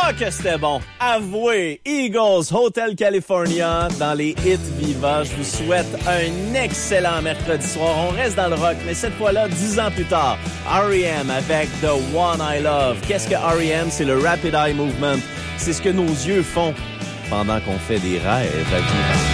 Ah, que c'était bon! Avouez, Eagles, Hotel California, dans les hits Viva. Je vous souhaite un excellent mercredi soir. On reste dans le rock, mais cette fois-là, 10 ans plus tard. R.E.M. avec The One I Love. Qu'est-ce que R.E.M.? C'est le Rapid Eye Movement. C'est ce que nos yeux font pendant qu'on fait des rêves à vivre.